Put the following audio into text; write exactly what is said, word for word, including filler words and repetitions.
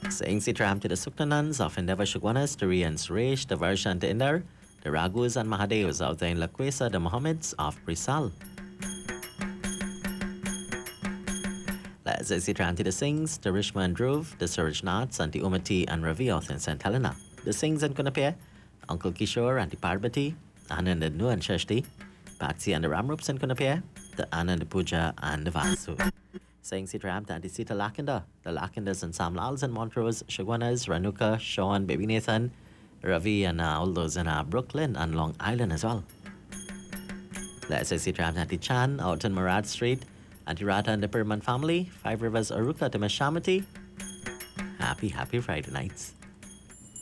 Saying si Tram to the Suknanans of Endeavour Shugwanas, the Rians Reish, the Varshan to Indar, the Ragus and Mahadeus of the Lakwesa, the Mohammeds of Brisal. Let's say si Tram to the Sings, the Rishma and Dhruv, the Surajnaths and the Umati and Ravioth in Saint Helena. The Sings and Kunapia, Uncle Kishore and the Parvati, Anand and Nu and Shashti, Patsy and the Ramrups and Kunapia, the Anand, the Puja and the Vasu. Saying si Tram to the Sita Lakanda, the Lakandas and Sam Lals and Montrose, Shagwanas, Ranuka, Sean, Baby Nathan, Ravi and uh, all those in uh, Brooklyn and Long Island as well. Let's say si Tram to the Chan out in Murad Street, Auntie Rata and the Perman family, Five Rivers Aruka to Meshamati. Happy, happy Friday nights.